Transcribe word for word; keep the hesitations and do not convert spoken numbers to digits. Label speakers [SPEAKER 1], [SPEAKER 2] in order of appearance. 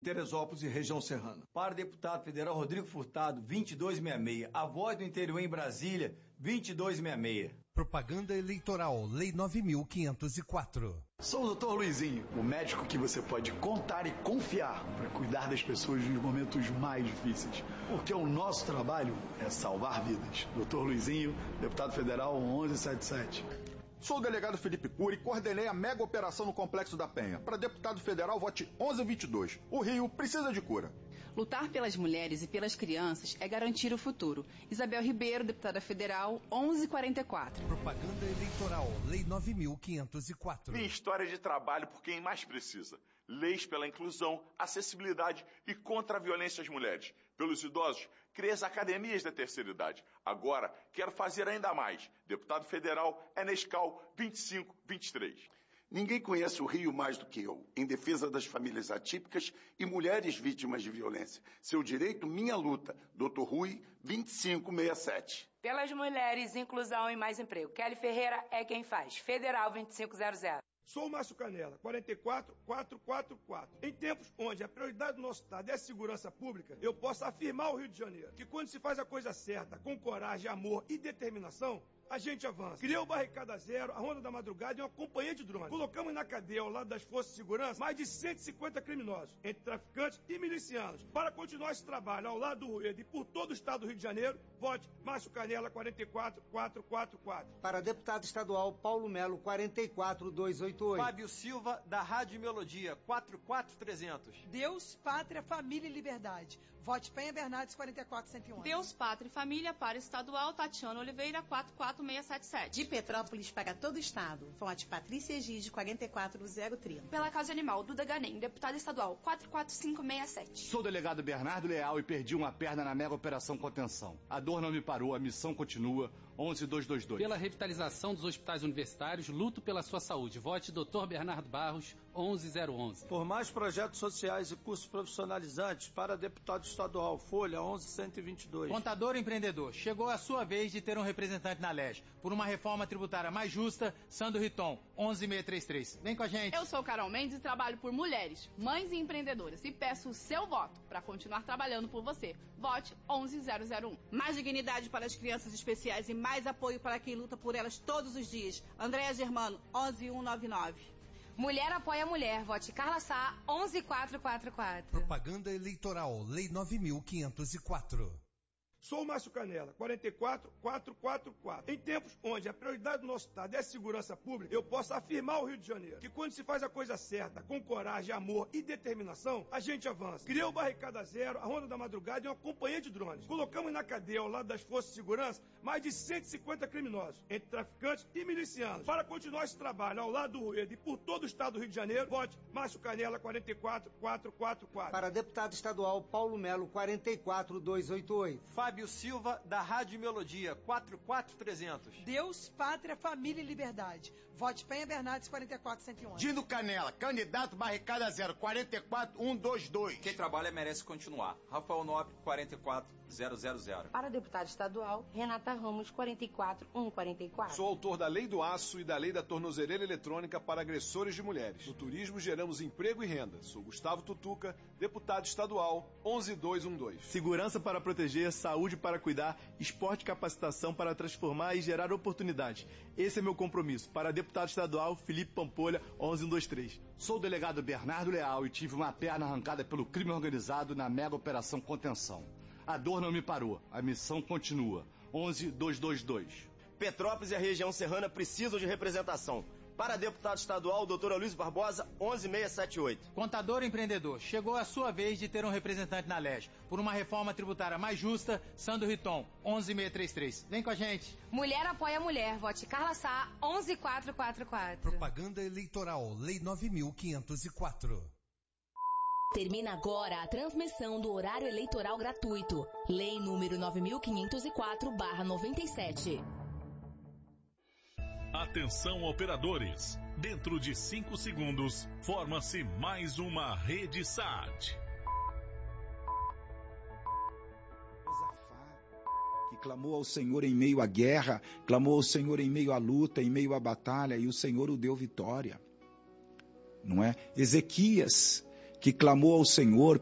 [SPEAKER 1] Teresópolis e região serrana. Para deputado federal Rodrigo Furtado, vinte e dois sessenta e seis. A Voz do Interior em Brasília, vinte e dois sessenta e seis.
[SPEAKER 2] Propaganda eleitoral, Lei nove mil quinhentos e quatro.
[SPEAKER 3] Sou o doutor Luizinho, o médico que você pode contar e confiar para cuidar das pessoas nos momentos mais difíceis. Porque o nosso trabalho é salvar vidas. doutor Luizinho, deputado federal onze setenta e sete.
[SPEAKER 4] Sou o delegado Felipe Cury e coordenei a mega operação no Complexo da Penha. Para deputado federal, vote onze vinte e dois. O Rio precisa de cura.
[SPEAKER 5] Lutar pelas mulheres e pelas crianças é garantir o futuro. Isabel Ribeiro, deputada federal, onze quarenta e quatro.
[SPEAKER 2] Propaganda eleitoral, Lei nove mil quinhentos e quatro.
[SPEAKER 6] Minha história de trabalho por quem mais precisa. Leis pela inclusão, acessibilidade e contra a violência às mulheres. Pelos idosos, criei as academias da terceira idade. Agora, quero fazer ainda mais. Deputado federal, Enescal, vinte e cinco vinte e três.
[SPEAKER 7] Ninguém conhece o Rio mais do que eu, em defesa das famílias atípicas e mulheres vítimas de violência. Seu direito, minha luta. doutor Rui, vinte e cinco sessenta e sete.
[SPEAKER 8] Pelas mulheres, inclusão e mais emprego. Kelly Ferreira é quem faz. Federal vinte e cinco zero zero.
[SPEAKER 9] Sou o Márcio Canela, quarenta e quatro quatrocentos e quarenta e quatro. Em tempos onde a prioridade do nosso Estado é a segurança pública, eu posso afirmar ao Rio de Janeiro que quando se faz a coisa certa, com coragem, amor e determinação, a gente avança. Criei o Barricada Zero, a Ronda da Madrugada e uma companhia de drones. Colocamos na cadeia, ao lado das forças de segurança, mais de cento e cinquenta criminosos, entre traficantes e milicianos. Para continuar esse trabalho ao lado do Rueda e por todo o estado do Rio de Janeiro, vote Márcio Canela, quarenta e quatro quatrocentos e quarenta e quatro.
[SPEAKER 10] Para deputado estadual, Paulo Melo, quarenta e quatro duzentos e oitenta e oito.
[SPEAKER 11] Fábio Silva, da Rádio Melodia, quatro quatro trezentos.
[SPEAKER 12] Deus, Pátria, Família e Liberdade. Vote Penha Bernardes, quarenta e quatro cento e um.
[SPEAKER 13] Deus, Pátria e Família, para estadual, Tatiana Oliveira, quatro quatro seis sete sete.
[SPEAKER 14] De Petrópolis para todo o estado, vote Patrícia Egide, quarenta e quatro zero trinta.
[SPEAKER 13] Pela Causa Animal, Duda Ganem, deputada estadual, quatro quatro cinco seis sete.
[SPEAKER 15] Sou o delegado Bernardo Leal e perdi uma perna na mega operação Contenção. A dor não me parou, a missão continua, onze dois dois dois.
[SPEAKER 16] Pela revitalização dos hospitais universitários, luto pela sua saúde. Vote doutor Bernardo Barros, onze zero onze.
[SPEAKER 17] Por mais projetos sociais e cursos profissionalizantes, para deputado estadual, Folha, onze cento e vinte e dois.
[SPEAKER 18] Contador empreendedor, chegou a sua vez de ter um representante na L E G. Por uma reforma tributária mais justa, Sandro Riton, onze seiscentos e trinta e três. Vem com a gente.
[SPEAKER 5] Eu sou Carol Mendes e trabalho por mulheres, mães e empreendedoras. E peço o seu voto para continuar trabalhando por você. Vote onze zero zero um.
[SPEAKER 14] Mais dignidade para as crianças especiais e mais apoio para quem luta por elas todos os dias. Andréa Germano, onze mil cento e noventa e nove.
[SPEAKER 8] Mulher apoia mulher. Vote Carla Sá, onze quatrocentos e quarenta e quatro.
[SPEAKER 2] Propaganda eleitoral, Lei nove mil quinhentos e quatro.
[SPEAKER 9] Sou o Márcio Canela, quarenta e quatro quatrocentos e quarenta e quatro. Em tempos onde a prioridade do nosso Estado é a segurança pública, eu posso afirmar ao Rio de Janeiro que quando se faz a coisa certa, com coragem, amor e determinação, a gente avança. Criei o Barricada Zero, a Ronda da Madrugada e uma companhia de drones. Colocamos na cadeia, ao lado das forças de segurança, mais de cento e cinquenta criminosos, entre traficantes e milicianos. Para continuar esse trabalho ao lado do Rueda e por todo o estado do Rio de Janeiro, vote Márcio Canela, quarenta e quatro quatrocentos e quarenta e quatro.
[SPEAKER 10] Para deputado estadual, Paulo Melo, quarenta e quatro duzentos e oitenta e oito.
[SPEAKER 11] Fábio Silva, da Rádio Melodia, quatro quatro trezentos.
[SPEAKER 12] Deus, Pátria, Família e Liberdade. Vote Penha Bernardes, quarenta e quatro cento e onze.
[SPEAKER 15] Dino Canela, candidato Barricada Zero, quarenta e quatro cento e vinte e dois.
[SPEAKER 19] Quem trabalha merece continuar. Rafael Nobre, quarenta e quatro zero zero zero.
[SPEAKER 8] Para deputado estadual, Renata Ramos, quarenta e quatro cento e quarenta e quatro.
[SPEAKER 20] Sou autor da Lei do Aço e da Lei da Tornozeleira Eletrônica para agressores de mulheres. No turismo geramos emprego e renda. Sou Gustavo Tutuca, deputado estadual, onze mil duzentos e doze.
[SPEAKER 21] Segurança para proteger, saúde para cuidar, esporte e capacitação para transformar e gerar oportunidades. Esse é meu compromisso. Para deputado estadual, Felipe Pampolha, onze mil duzentos e vinte e três.
[SPEAKER 15] Sou o delegado Bernardo Leal e tive uma perna arrancada pelo crime organizado na mega operação Contenção. A dor não me parou, a missão continua. onze mil duzentos e vinte e dois.
[SPEAKER 22] Petrópolis e a região serrana precisam de representação. Para deputado estadual, doutor Aloysio Barbosa, onze mil seiscentos e setenta e oito.
[SPEAKER 18] Contador empreendedor, chegou a sua vez de ter um representante na L E G. Por uma reforma tributária mais justa, Sandro Riton, onze mil seiscentos e trinta e três. Vem com a gente.
[SPEAKER 8] Mulher apoia mulher. Vote Carla Sá, onze quatrocentos e quarenta e quatro.
[SPEAKER 2] Propaganda eleitoral, Lei nove mil quinhentos e quatro.
[SPEAKER 23] Termina agora a transmissão do horário eleitoral gratuito. Lei número nove mil quinhentos e quatro barra noventa e sete.
[SPEAKER 24] Atenção operadores, dentro de cinco segundos, forma-se mais uma rede S A T.
[SPEAKER 3] Que clamou ao Senhor em meio à guerra, clamou ao Senhor em meio à luta, em meio à batalha, e o Senhor o deu vitória. Não é? Ezequias
[SPEAKER 1] que clamou ao Senhor